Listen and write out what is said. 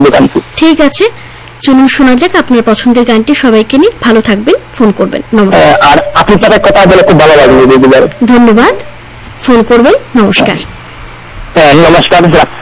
ঠিক আছে, চলুন শোনা যাক আপনার পছন্দের গানটি। সবাইকে নিয়ে ভালো থাকবেন, ফোন করবেন। নমস্কার। আর আপনার সাথে কথা বলে খুব ভালো লাগলো। ধন্যবাদ, ফোন করবেন। নমস্কার। নমস্কার।